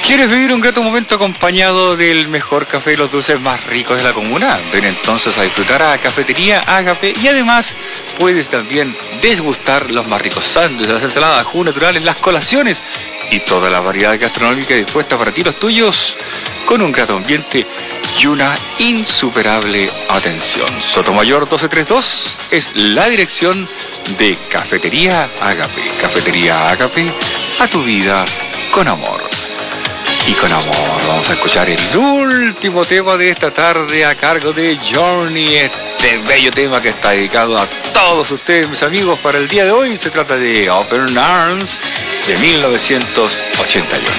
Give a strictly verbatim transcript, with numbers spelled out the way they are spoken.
¿Quieres vivir un grato momento acompañado del mejor café y los dulces más ricos de la comuna? Ven entonces a disfrutar a Cafetería Ágape y además puedes también degustar los más ricos sándwiches, las ensaladas, jugos naturales, las colaciones y toda la variedad gastronómica dispuesta para ti y los tuyos con un grato ambiente y una insuperable atención. Sotomayor doce treinta y dos es la dirección de Cafetería Ágape. Cafetería Ágape, a tu vida con amor. Y con amor vamos a escuchar el último tema de esta tarde a cargo de Journey, este bello tema que está dedicado a todos ustedes, mis amigos, para el día de hoy. Se trata de Open Arms de mil novecientos ochenta y uno.